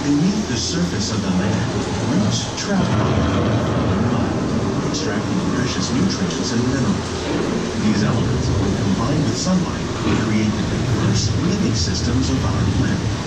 Beneath the surface of the land, roots travel from the mud, extracting precious nutrients and minerals. These elements, when combined with sunlight, create the diverse living systems of our planet.